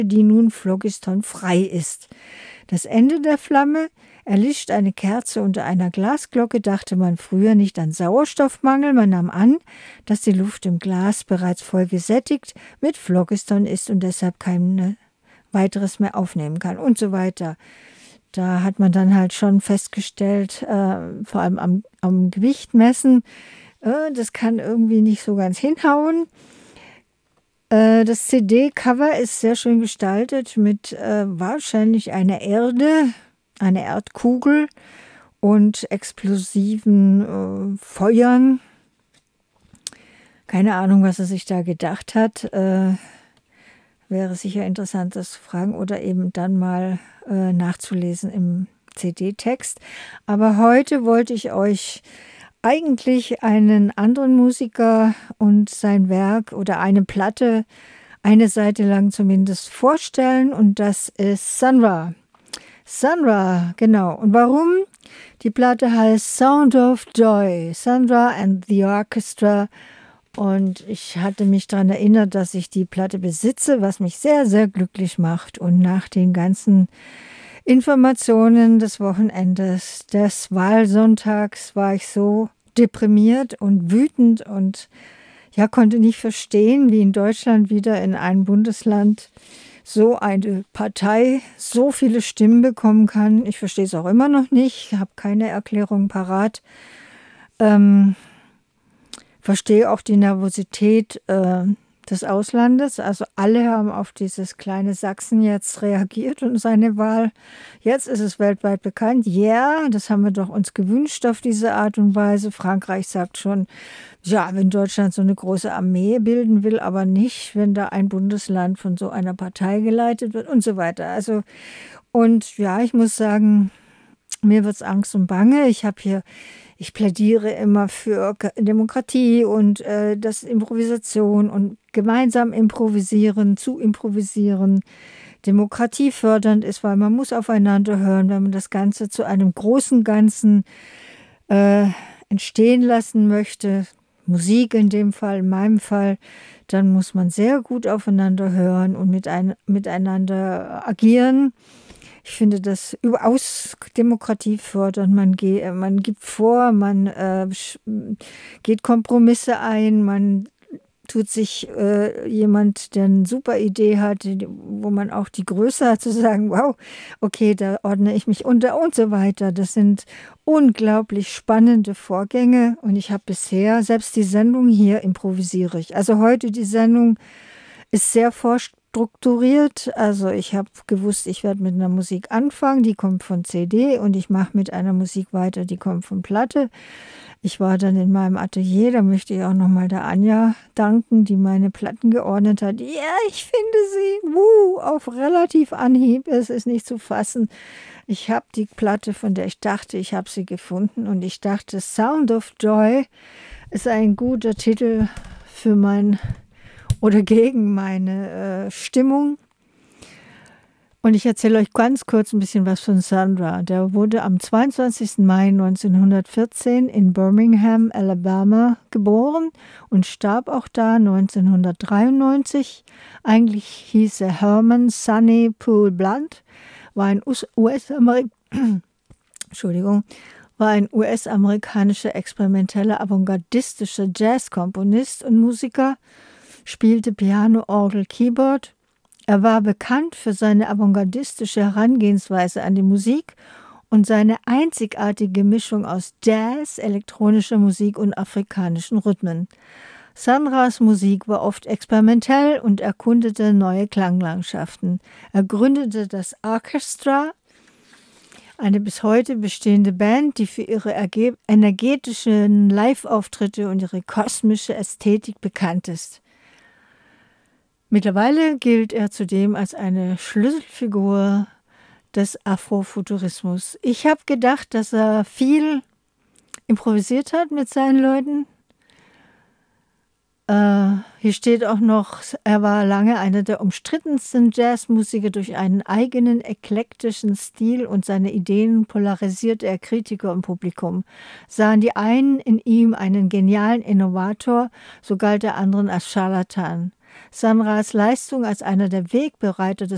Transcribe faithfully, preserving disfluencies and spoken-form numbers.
die nun phlogiston frei ist. Das Ende der Flamme: erlischt eine Kerze unter einer Glasglocke, dachte man früher nicht an Sauerstoffmangel. Man nahm an, dass die Luft im Glas bereits voll gesättigt mit Phlogiston ist und deshalb kein weiteres mehr aufnehmen kann und so weiter. Da hat man dann halt schon festgestellt, äh, vor allem am, am Gewicht messen, äh, das kann irgendwie nicht so ganz hinhauen. Äh, das C D-Cover ist sehr schön gestaltet mit äh, wahrscheinlich einer Erde, einer Erdkugel und explosiven äh, Feuern. Keine Ahnung, was er sich da gedacht hat. Äh, wäre sicher interessant, das zu fragen oder eben dann mal äh, nachzulesen im C D-Text. Aber heute wollte ich euch eigentlich einen anderen Musiker und sein Werk oder eine Platte eine Seite lang zumindest vorstellen, und das ist Sun Ra. Sun Ra, genau. Und warum? Die Platte heißt Sound of Joy, Sun Ra and the Orchestra. Und ich hatte mich daran erinnert, dass ich die Platte besitze, was mich sehr, sehr glücklich macht. Und nach den ganzen Informationen des Wochenendes, des Wahlsonntags, war ich so deprimiert und wütend und ja, konnte nicht verstehen, wie in Deutschland wieder in einem Bundesland so eine Partei so viele Stimmen bekommen kann. Ich verstehe es auch immer noch nicht, habe keine Erklärung parat. Ähm, verstehe auch die Nervosität äh, des Auslandes. Also alle haben auf dieses kleine Sachsen jetzt reagiert und seine Wahl. Jetzt ist es weltweit bekannt. Ja, yeah, das haben wir doch uns gewünscht auf diese Art und Weise. Frankreich sagt schon, ja, wenn Deutschland so eine große Armee bilden will, aber nicht, wenn da ein Bundesland von so einer Partei geleitet wird und so weiter. Also, und ja, ich muss sagen, mir wird's Angst und Bange. Ich habe hier Ich plädiere immer für Demokratie und äh, das Improvisation und gemeinsam improvisieren, zu improvisieren, Demokratie fördernd ist, weil man muss aufeinander hören, wenn man das Ganze zu einem großen Ganzen äh, entstehen lassen möchte. Musik in dem Fall, in meinem Fall, dann muss man sehr gut aufeinander hören und mit ein, miteinander agieren. Ich finde das überaus demokratiefördernd. Man, geht, man gibt vor, man äh, geht Kompromisse ein, man tut sich äh, jemand, der eine super Idee hat, wo man auch die Größe hat, zu sagen, wow, okay, da ordne ich mich unter und so weiter. Das sind unglaublich spannende Vorgänge und ich habe bisher, selbst die Sendung hier improvisiere ich. Also heute die Sendung ist sehr vorstrukturiert. Also ich habe gewusst, ich werde mit einer Musik anfangen, die kommt von C D und ich mache mit einer Musik weiter, die kommt von Platte. Ich war dann in meinem Atelier, da möchte ich auch nochmal der Anja danken, die meine Platten geordnet hat. Ja, ich finde sie wuh, auf relativ Anhieb, es ist nicht zu fassen. Ich habe die Platte, von der ich dachte, ich habe sie gefunden und ich dachte, Sound of Joy ist ein guter Titel für mein oder gegen meine äh, Stimmung. Und ich erzähle euch ganz kurz ein bisschen was von Sun Ra. Der wurde am zweiundzwanzigsten Mai neunzehnhundertvierzehn in Birmingham, Alabama geboren und starb auch da neunzehnhundertdreiundneunzig. Eigentlich hieß er Herman Sonny Poole Blunt, war ein U S-Amerik- Entschuldigung, war ein U S-amerikanischer experimenteller, avantgardistischer Jazzkomponist und Musiker, spielte Piano, Orgel, Keyboard. Er war bekannt für seine avantgardistische Herangehensweise an die Musik und seine einzigartige Mischung aus Jazz, elektronischer Musik und afrikanischen Rhythmen. Sun Ras Musik war oft experimentell und erkundete neue Klanglandschaften. Er gründete das Orchestra, eine bis heute bestehende Band, die für ihre energetischen Live-Auftritte und ihre kosmische Ästhetik bekannt ist. Mittlerweile gilt er zudem als eine Schlüsselfigur des Afrofuturismus. Ich habe gedacht, dass er viel improvisiert hat mit seinen Leuten. Äh, hier steht auch noch, er war lange einer der umstrittensten Jazzmusiker. Durch einen eigenen eklektischen Stil und seine Ideen polarisierte er Kritiker und Publikum. Sahen die einen in ihm einen genialen Innovator, so galt der anderen als Scharlatan. Sun Ras Leistung als einer der Wegbereiter des